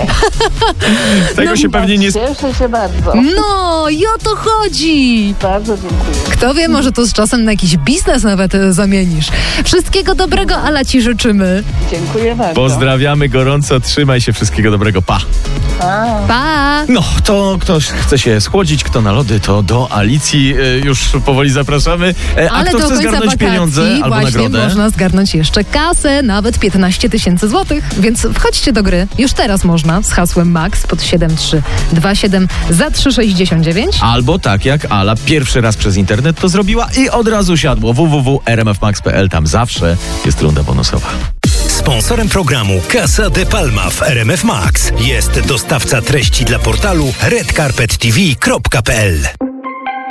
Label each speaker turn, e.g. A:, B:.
A: Tego się pewnie nie...
B: Cieszę się bardzo.
C: No i o to chodzi.
B: Bardzo dziękuję.
C: Kto wie, może to z czasem na jakiś biznes nawet zamienisz. Wszystkiego dobrego, Ala, ci życzymy.
B: Dziękuję bardzo.
A: Pozdrawiamy gorąco, trzymaj się, wszystkiego dobrego, pa!
C: Pa!
A: No, to ktoś chce się schłodzić, kto na lody, to do Alicji już powoli zapraszamy. A
C: Ale
A: kto
C: do
A: chce
C: końca
A: zgarnąć
C: wakacji
A: pieniądze albo
C: właśnie
A: nagrodę?
C: można zgarnąć jeszcze kasę, nawet 15 000 złotych. Więc wchodźcie do gry. Już teraz można z hasłem MAX pod 7327 za 3,69.
A: Albo tak jak Ala pierwszy raz przez internet to zrobiła i od razu siadło www.rmfmax.pl. Tam zawsze jest runda bonusowa.
D: Sponsorem programu Casa de Palma w RMF Max jest dostawca treści dla portalu redcarpettv.pl.